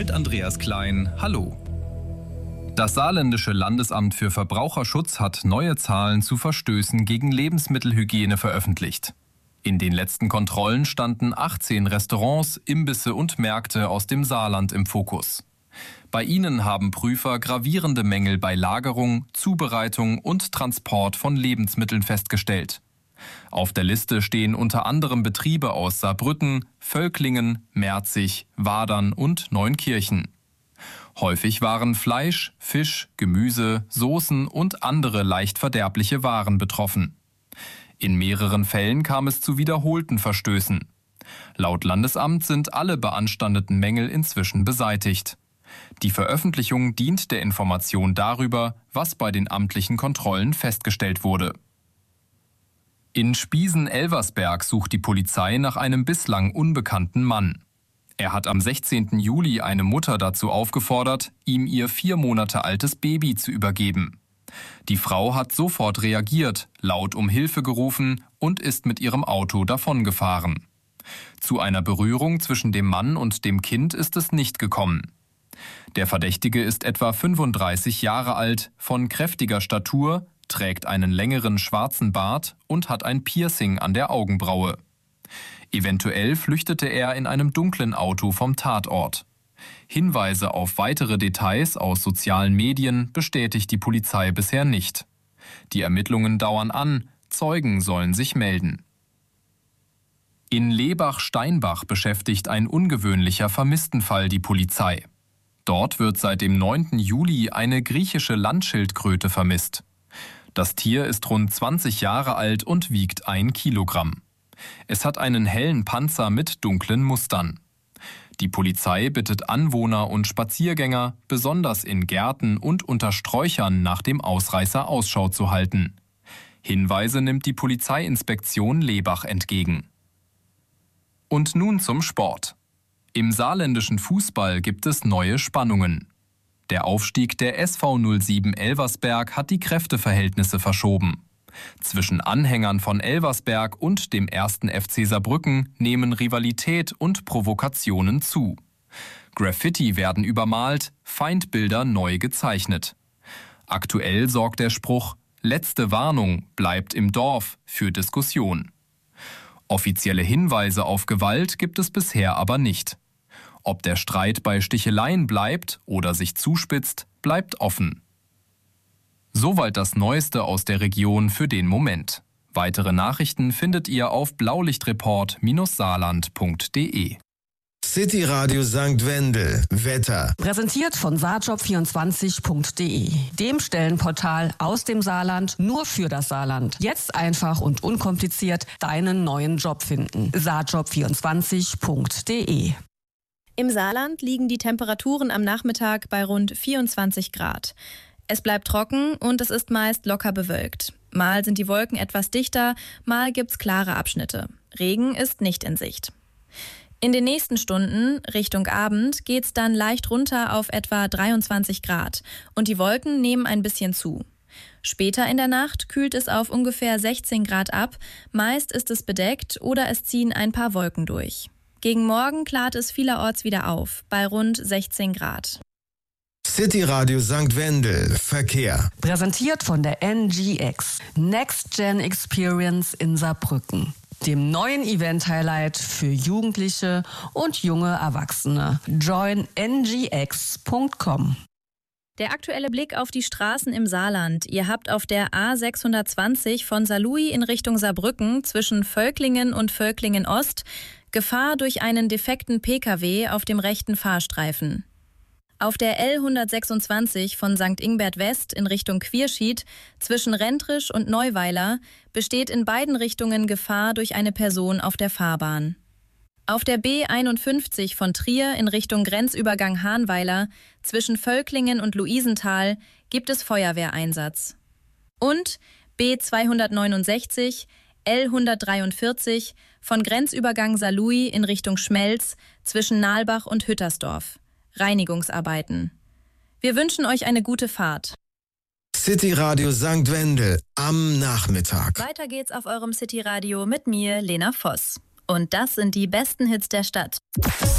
mit Andreas Klein. Hallo. Das Saarländische Landesamt für Verbraucherschutz hat neue Zahlen zu Verstößen gegen Lebensmittelhygiene veröffentlicht. In den letzten Kontrollen standen 18 Restaurants, Imbisse und Märkte aus dem Saarland im Fokus. Bei ihnen haben Prüfer gravierende Mängel bei Lagerung, Zubereitung und Transport von Lebensmitteln festgestellt. Auf der Liste stehen unter anderem Betriebe aus Saarbrücken, Völklingen, Merzig, Wadern und Neunkirchen. Häufig waren Fleisch, Fisch, Gemüse, Soßen und andere leicht verderbliche Waren betroffen. In mehreren Fällen kam es zu wiederholten Verstößen. Laut Landesamt sind alle beanstandeten Mängel inzwischen beseitigt. Die Veröffentlichung dient der Information darüber, was bei den amtlichen Kontrollen festgestellt wurde. In Spiesen-Elversberg sucht die Polizei nach einem bislang unbekannten Mann. Er hat am 16. Juli eine Mutter dazu aufgefordert, ihm ihr 4 Monate altes Baby zu übergeben. Die Frau hat sofort reagiert, laut um Hilfe gerufen und ist mit ihrem Auto davongefahren. Zu einer Berührung zwischen dem Mann und dem Kind ist es nicht gekommen. Der Verdächtige ist etwa 35 Jahre alt, von kräftiger Statur, trägt einen längeren schwarzen Bart und hat ein Piercing an der Augenbraue. Eventuell flüchtete er in einem dunklen Auto vom Tatort. Hinweise auf weitere Details aus sozialen Medien bestätigt die Polizei bisher nicht. Die Ermittlungen dauern an, Zeugen sollen sich melden. In Lebach-Steinbach beschäftigt ein ungewöhnlicher Vermisstenfall die Polizei. Dort wird seit dem 9. Juli eine griechische Landschildkröte vermisst. Das Tier ist rund 20 Jahre alt und wiegt 1 Kilogramm. Es hat einen hellen Panzer mit dunklen Mustern. Die Polizei bittet Anwohner und Spaziergänger, besonders in Gärten und unter Sträuchern nach dem Ausreißer Ausschau zu halten. Hinweise nimmt die Polizeiinspektion Lebach entgegen. Und nun zum Sport. Im saarländischen Fußball gibt es neue Spannungen. Der Aufstieg der SV 07 Elversberg hat die Kräfteverhältnisse verschoben. Zwischen Anhängern von Elversberg und dem 1. FC Saarbrücken nehmen Rivalität und Provokationen zu. Graffiti werden übermalt, Feindbilder neu gezeichnet. Aktuell sorgt der Spruch „Letzte Warnung, bleibt im Dorf" für Diskussion. Offizielle Hinweise auf Gewalt gibt es bisher aber nicht. Ob der Streit bei Sticheleien bleibt oder sich zuspitzt, bleibt offen. Soweit das Neueste aus der Region für den Moment. Weitere Nachrichten findet ihr auf blaulichtreport-saarland.de. City Radio St. Wendel. Wetter. Präsentiert von saarjob24.de, dem Stellenportal aus dem Saarland nur für das Saarland. Jetzt einfach und unkompliziert deinen neuen Job finden. saarjob24.de. Im Saarland liegen die Temperaturen am Nachmittag bei rund 24 Grad. Es bleibt trocken und es ist meist locker bewölkt. Mal sind die Wolken etwas dichter, mal gibt's klare Abschnitte. Regen ist nicht in Sicht. In den nächsten Stunden, Richtung Abend, geht's dann leicht runter auf etwa 23 Grad und die Wolken nehmen ein bisschen zu. Später in der Nacht kühlt es auf ungefähr 16 Grad ab, meist ist es bedeckt oder es ziehen ein paar Wolken durch. Gegen Morgen klart es vielerorts wieder auf, bei rund 16 Grad. City Radio St. Wendel. Verkehr. Präsentiert von der NGX, Next Gen Experience in Saarbrücken, dem neuen Event-Highlight für Jugendliche und junge Erwachsene. Join ngx.com. Der aktuelle Blick auf die Straßen im Saarland. Ihr habt auf der A620 von Saarlouis in Richtung Saarbrücken zwischen Völklingen und Völklingen Ost Gefahr durch einen defekten Pkw auf dem rechten Fahrstreifen. Auf der L126 von St. Ingbert West in Richtung Quierschied zwischen Rentrisch und Neuweiler besteht in beiden Richtungen Gefahr durch eine Person auf der Fahrbahn. Auf der B51 von Trier in Richtung Grenzübergang Hahnweiler zwischen Völklingen und Luisenthal gibt es Feuerwehreinsatz. Und B269 L143 von Grenzübergang Saarlouis in Richtung Schmelz zwischen Nalbach und Hüttersdorf. Reinigungsarbeiten. Wir wünschen euch eine gute Fahrt. City Radio St. Wendel am Nachmittag. Weiter geht's auf eurem City Radio mit mir, Lena Voss. Und das sind die besten Hits der Stadt.